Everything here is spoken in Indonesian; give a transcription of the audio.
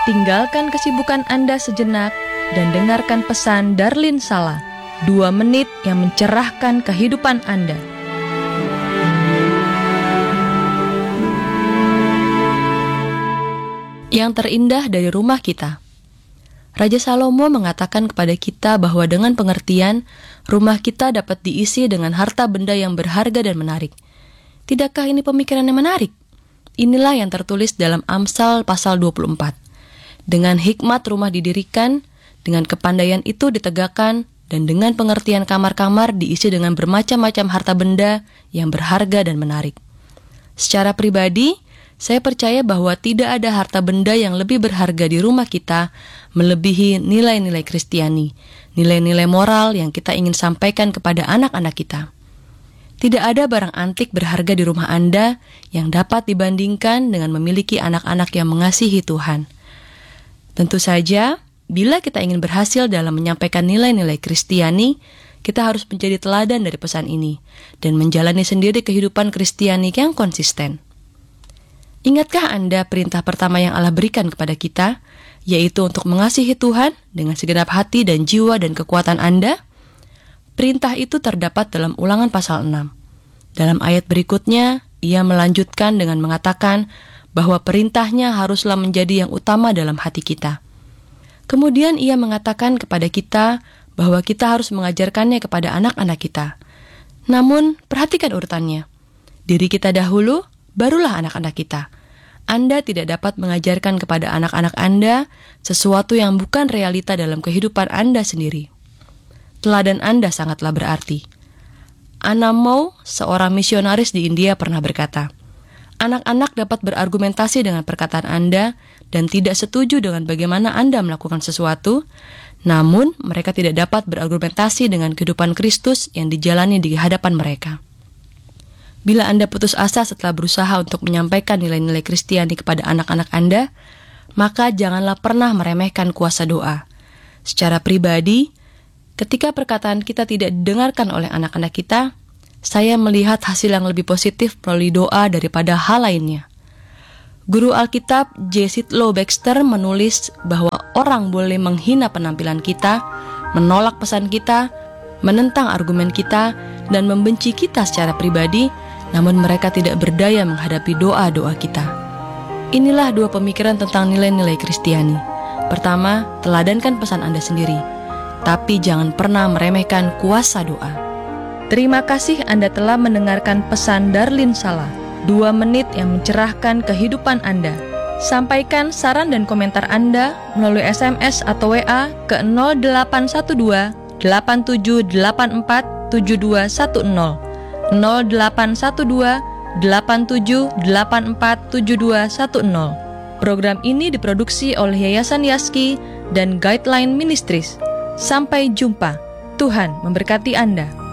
Tinggalkan kesibukan Anda sejenak dan dengarkan pesan Darlin Sala, 2 menit yang mencerahkan kehidupan Anda. Yang terindah dari rumah kita. Raja Salomo mengatakan kepada kita bahwa dengan pengertian, rumah kita dapat diisi dengan harta benda yang berharga dan menarik. Tidakkah ini pemikiran yang menarik? Inilah yang tertulis dalam Amsal pasal 24. Dengan hikmat rumah didirikan, dengan kepandaian itu ditegakkan, dan dengan pengertian kamar-kamar diisi dengan bermacam-macam harta benda yang berharga dan menarik. Secara pribadi, saya percaya bahwa tidak ada harta benda yang lebih berharga di rumah kita melebihi nilai-nilai Kristiani, nilai-nilai moral yang kita ingin sampaikan kepada anak-anak kita. Tidak ada barang antik berharga di rumah Anda yang dapat dibandingkan dengan memiliki anak-anak yang mengasihi Tuhan. Tentu saja, bila kita ingin berhasil dalam menyampaikan nilai-nilai Kristiani, kita harus menjadi teladan dari pesan ini dan menjalani sendiri kehidupan Kristiani yang konsisten. Ingatkah Anda perintah pertama yang Allah berikan kepada kita, yaitu untuk mengasihi Tuhan dengan segenap hati dan jiwa dan kekuatan Anda? Perintah itu terdapat dalam Ulangan pasal 6. Dalam ayat berikutnya, ia melanjutkan dengan mengatakan bahwa perintahnya haruslah menjadi yang utama dalam hati kita. Kemudian ia mengatakan kepada kita bahwa kita harus mengajarkannya kepada anak-anak kita. Namun, perhatikan urutannya. Diri kita dahulu, barulah anak-anak kita. Anda tidak dapat mengajarkan kepada anak-anak Anda sesuatu yang bukan realita dalam kehidupan Anda sendiri. Teladan Anda sangatlah berarti. Anna Mau, seorang misionaris di India, pernah berkata, anak-anak dapat berargumentasi dengan perkataan Anda dan tidak setuju dengan bagaimana Anda melakukan sesuatu, namun mereka tidak dapat berargumentasi dengan kehidupan Kristus yang dijalani di hadapan mereka. Bila Anda putus asa setelah berusaha untuk menyampaikan nilai-nilai Kristiani kepada anak-anak Anda, maka janganlah pernah meremehkan kuasa doa. Secara pribadi, ketika perkataan kita tidak didengarkan oleh anak-anak kita, saya melihat hasil yang lebih positif melalui doa daripada hal lainnya. Guru Alkitab J. Sidlow Baxter menulis bahwa orang boleh menghina penampilan kita, menolak pesan kita, menentang argumen kita, dan membenci kita secara pribadi, namun mereka tidak berdaya menghadapi doa-doa kita. Inilah 2 pemikiran tentang nilai-nilai Kristiani. Pertama, teladankan pesan Anda sendiri, tapi jangan pernah meremehkan kuasa doa. Terima kasih Anda telah mendengarkan pesan Darlin Sala, 2 menit yang mencerahkan kehidupan Anda. Sampaikan saran dan komentar Anda melalui SMS atau WA ke 0812 8784 7210, 0812 8784 7210. Program ini diproduksi oleh Yayasan Yaski dan Guideline Ministries. Sampai jumpa. Tuhan memberkati Anda.